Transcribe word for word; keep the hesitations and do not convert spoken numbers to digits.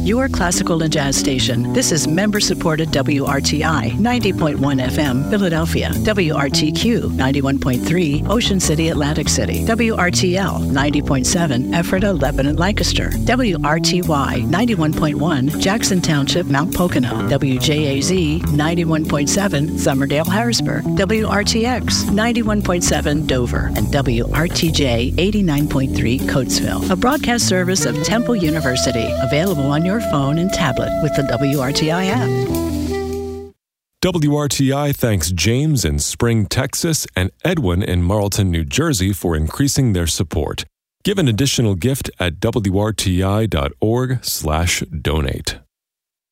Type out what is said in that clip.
your classical and jazz station. This is member-supported W R T I ninety point one F M, Philadelphia. W R T Q ninety-one point three, Ocean City, Atlantic City. W R T L ninety point seven, Ephrata, Lebanon, Lancaster. W R T Y ninety-one point one, Jackson Township, Mount Pocono. W J A Z ninety-one point seven, Summerdale, Harrisburg. W R T X ninety-one point seven, Dover. And W R T J eighty-nine point three, Coatesville. A broadcast service of Temple University. Available on your phone and tablet with the W R T I app. W R T I thanks James in Spring, Texas, and Edwin in Marlton, New Jersey for increasing their support. Give an additional gift at W R T I dot org slash donate.